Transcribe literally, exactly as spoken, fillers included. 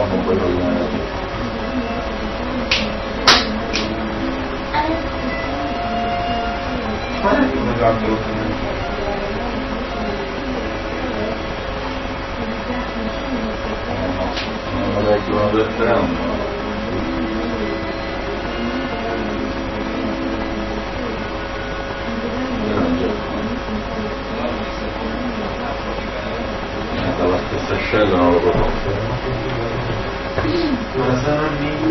facciamo quello là. Non lo leggono per trama. Dalla stessa scella non lo conosco. Ma sono